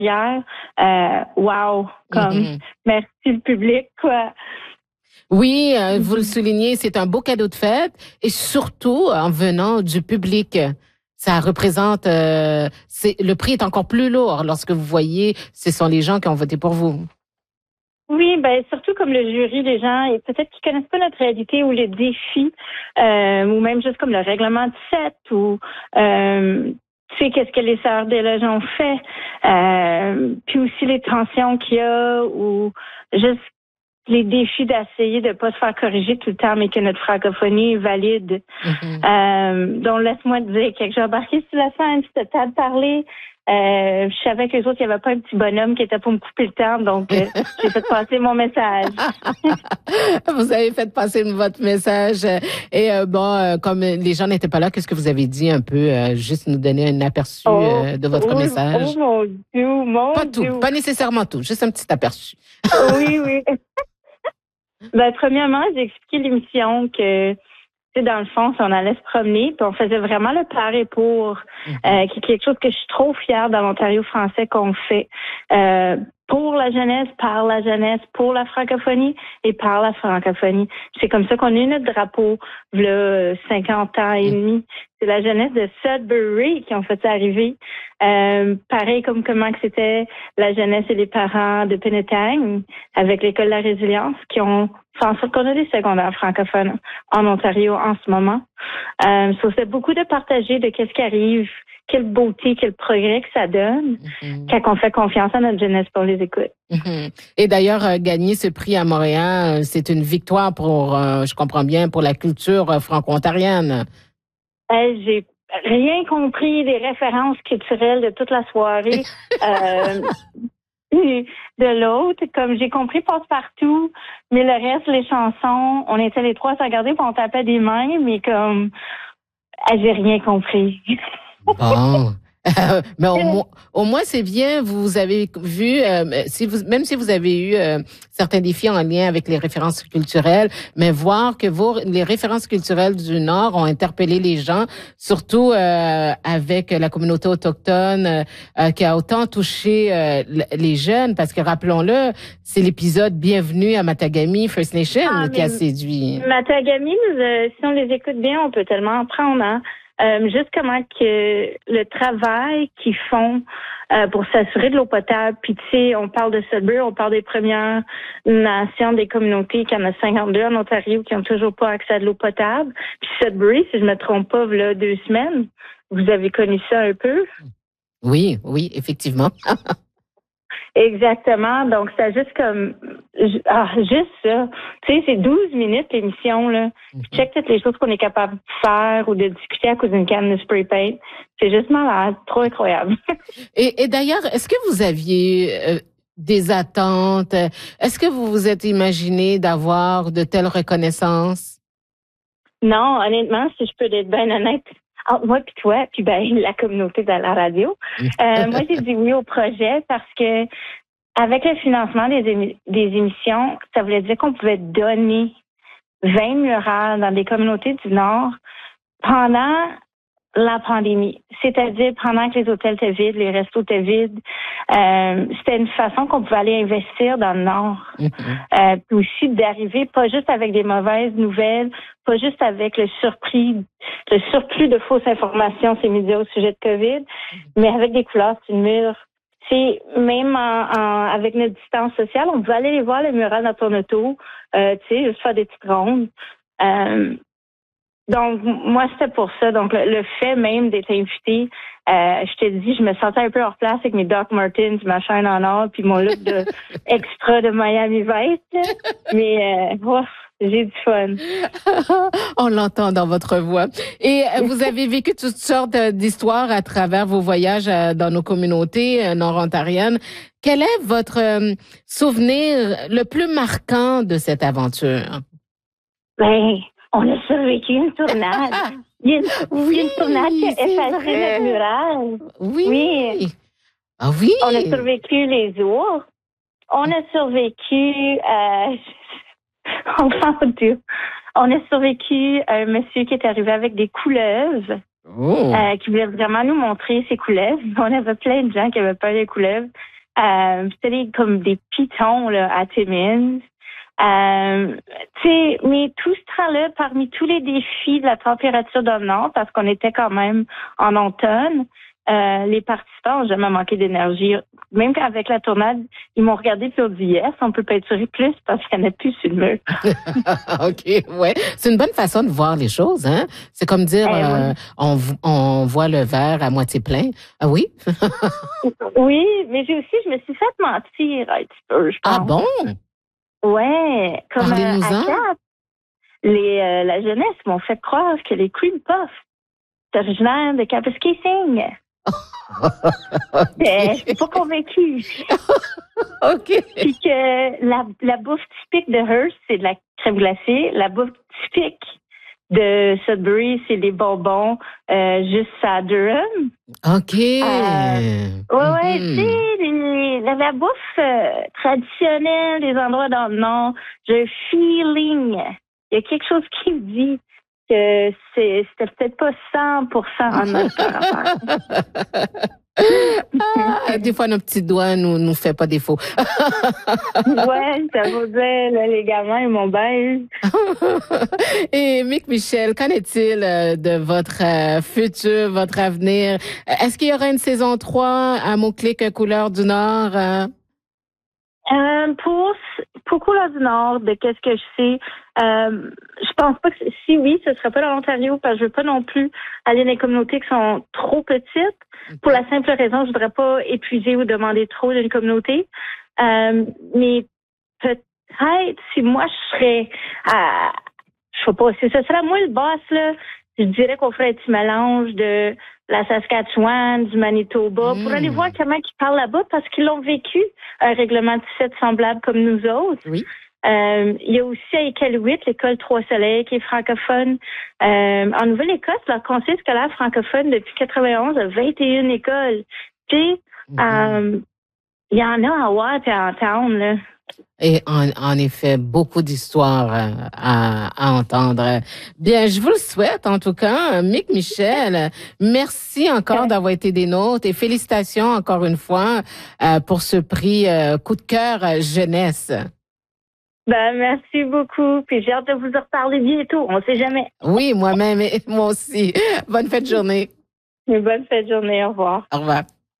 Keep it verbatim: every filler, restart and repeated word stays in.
hier. Euh, wow! Comme, mm-hmm. Merci le public, quoi. Oui, euh, vous le soulignez, c'est un beau cadeau de fête et surtout en venant du public. Ça représente, euh, c'est, le prix est encore plus lourd lorsque vous voyez, ce sont les gens qui ont voté pour vous. Oui, ben surtout comme le jury, les gens, et peut-être qu'ils connaissent pas notre réalité ou les défis, euh, ou même juste comme le règlement de sept ou euh, tu sais qu'est-ce que les sœurs des loges ont fait, euh, puis aussi les tensions qu'il y a ou juste les défis d'essayer de pas se faire corriger tout le temps, mais que notre francophonie est valide. Mm-hmm. Euh, donc, laisse-moi te dire que j'ai embarqué sur la scène, c'était le temps de parler. Euh, je savais que les autres, il n'y avait pas un petit bonhomme qui était pour me couper le temps, donc euh, j'ai fait passer mon message. Vous avez fait passer votre message. Et euh, bon, euh, comme les gens n'étaient pas là, qu'est-ce que vous avez dit un peu? Euh, juste nous donner un aperçu oh, euh, de votre oh, message. Oh mon Dieu, mon pas Dieu. tout, pas nécessairement tout, juste un petit aperçu. Oui, oui. Ben, premièrement, j'ai expliqué l'émission que, tu sais, dans le fond, si on allait se promener, puis on faisait vraiment le par et pour, mm-hmm. euh, qui est quelque chose que je suis trop fière dans l'Ontario français qu'on fait. Euh, pour la jeunesse, par la jeunesse, pour la francophonie et par la francophonie. C'est comme ça qu'on a eu notre drapeau, là, cinquante ans et demi. C'est la jeunesse de Sudbury qui ont fait ça arriver. Euh, pareil comme comment que c'était la jeunesse et les parents de Penetang avec l'École de la résilience qui ont fait en sorte qu'on a des secondaires francophones en Ontario en ce moment. Euh, ça, c'est beaucoup de partager de qu'est-ce qui arrive, quelle beauté, quel progrès que ça donne mm-hmm. quand on fait confiance à notre jeunesse pour les écoutes. Mm-hmm. Et d'ailleurs, euh, gagner ce prix à Montréal, euh, c'est une victoire pour, euh, je comprends bien, pour la culture euh, franco-ontarienne. Euh, j'ai rien compris des références culturelles de toute la soirée. euh, de l'autre, comme j'ai compris passe-partout, mais le reste, les chansons, on était les trois à regarder puis on tapait des mains, mais comme j'ai rien compris. Bon. Mais au moins, au moins c'est bien. Vous avez vu, euh, si vous, même si vous avez eu euh, certains défis en lien avec les références culturelles, mais voir que vos les références culturelles du Nord ont interpellé les gens, surtout euh, avec la communauté autochtone, euh, qui a autant touché euh, les jeunes, parce que rappelons-le, c'est l'épisode Bienvenue à Matagami First Nation ah, qui a séduit. Matagami, euh, si on les écoute bien, on peut tellement en prendre, hein. Euh, juste comment que le travail qu'ils font euh, pour s'assurer de l'eau potable. Puis tu sais, on parle de Sudbury, on parle des Premières Nations, des communautés, qu'il y en a cinquante-deux en Ontario qui n'ont toujours pas accès à de l'eau potable. Puis Sudbury, si je me trompe pas, là, deux semaines, vous avez connu ça un peu? Oui, oui, effectivement. Exactement. Donc, c'est juste comme... Ah, juste ça. Tu sais, c'est douze minutes l'émission, là. Mm-hmm. Check toutes les choses qu'on est capable de faire ou de discuter à cause d'une canne de spray paint. C'est juste malade. Trop incroyable. et, et d'ailleurs, est-ce que vous aviez euh, des attentes? Est-ce que vous vous êtes imaginé d'avoir de telles reconnaissances? Non, honnêtement, si je peux être bien honnête, entre moi puis toi, puis ben la communauté de la radio. Euh, moi, j'ai dit oui au projet parce que avec le financement des, émi- des émissions, ça voulait dire qu'on pouvait donner vingt murales dans des communautés du Nord pendant la pandémie. C'est-à-dire pendant que les hôtels étaient vides, les restos étaient vides. Euh, c'était une façon qu'on pouvait aller investir dans le Nord. Mm-hmm. Euh, puis aussi d'arriver pas juste avec des mauvaises nouvelles, pas juste avec le surpris, le surplus de fausses informations ces médias au sujet de COVID, mm-hmm. mais avec des couleurs sur le mur. C'est même en, en, avec notre distance sociale, on pouvait aller les voir le mural dans ton auto, euh, tu sais, juste faire des petites rondes. Euh, Donc, moi, c'était pour ça. Donc, le, le fait même d'être invitée, euh, je te dis, je me sentais un peu hors place avec mes Doc Martens, ma chaîne en or, puis mon look de extra de Miami Vice. Mais, euh, oh, j'ai du fun. On l'entend dans votre voix. Et vous avez vécu toutes sortes d'histoires à travers vos voyages dans nos communautés nord-ontariennes. Quel est votre souvenir le plus marquant de cette aventure? Ben... On a survécu une tournade. Il y a une, oui, une tournade qui a effacé notre mural. Oui. Oui. Ah oui. On a survécu les ours. On a survécu... Euh, oh mon Dieu. On a survécu un monsieur qui est arrivé avec des couleuvres. Oh. euh, qui voulait vraiment nous montrer ses couleuvres. On avait plein de gens qui avaient peur des couleuvres. Euh, C'était des- comme des pitons là, à Timmins. Euh, tu sais, mais tout ce temps-là, parmi tous les défis de la température dans le Nord, parce qu'on était quand même en automne, euh, les participants n'ont jamais manqué d'énergie. Même qu'avec la tornade, ils m'ont regardé et ont dit yes, on peut peinturer plus parce qu'il n'y en a plus sur le mur. OK, ouais. C'est une bonne façon de voir les choses, hein? C'est comme dire, Eh oui. euh, on, v- on voit le verre à moitié plein. Ah oui? Oui, mais j'ai aussi, je me suis fait mentir un petit peu, je pense. Ah bon? Ouais, comme euh, à Parlez-nous-en. Cap, les, euh, la jeunesse m'ont fait croire que les cream puffs, c'est originaire de Kapuskasing. Je suis pas convaincue. OK. Puis que la, la bouffe typique de Hearst, c'est de la crème glacée. La bouffe typique de Sudbury, c'est des bonbons euh, juste à Durham. OK. Euh, ouais, ouais, Mhm. tu sais, les- la, la bouffe euh, traditionnelle des endroits dans le Nord, j'ai un feeling. Il y a quelque chose qui me dit que c'est, c'était peut-être pas cent pour cent en notre affaire. Ah, des fois, nos petits doigts nous nous fait pas défaut. Ouais, ça veut dire, là, les gamins, ils m'ont bien. Et Mick Michel, qu'en est-il euh, de votre euh, futur, votre avenir? Est-ce qu'il y aura une saison trois à Mots-Clics Couleur du Nord? euh? Euh, pour, pour Couleur du Nord, de qu'est-ce que je sais, euh, je pense pas que si oui, ce serait pas dans l'Ontario parce que je veux pas non plus aller dans les communautés qui sont trop petites. Pour la simple raison, je voudrais pas épuiser ou demander trop d'une communauté. Euh, mais peut-être si moi je serais à, je sais pas, si ce serait moi le boss là, je dirais qu'on ferait un petit mélange de la Saskatchewan, du Manitoba, Mm. pour aller voir comment ils parlent là-bas parce qu'ils l'ont vécu, un règlement de dix-sept semblable comme nous autres. Oui. Euh, il y a aussi à Iqaluit, l'école Trois-Soleils, qui est francophone. Euh, en Nouvelle-Écosse, leur conseil scolaire francophone depuis quatre-vingt-onze a vingt et une écoles. Tu sais, Mhm. euh, il y en a à Watt et en Town, là. Et en, en effet, beaucoup d'histoires euh, à, à entendre. Bien, je vous le souhaite en tout cas. Mick Michel, merci encore d'avoir été des nôtres et félicitations encore une fois euh, pour ce prix euh, coup de cœur euh, jeunesse. Ben, merci beaucoup. Puis j'ai hâte de vous en reparler bientôt. On sait jamais. Oui, moi-même et moi aussi. Bonne fête de journée. Une bonne fête de journée. Au revoir. Au revoir.